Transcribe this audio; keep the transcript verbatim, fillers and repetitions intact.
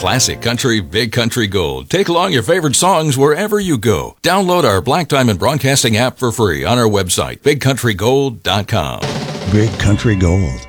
Classic country, big country gold. Take along your favorite songs wherever you go. Download our Black Diamond Broadcasting app for free on our website, big country gold dot com. Big Country Gold.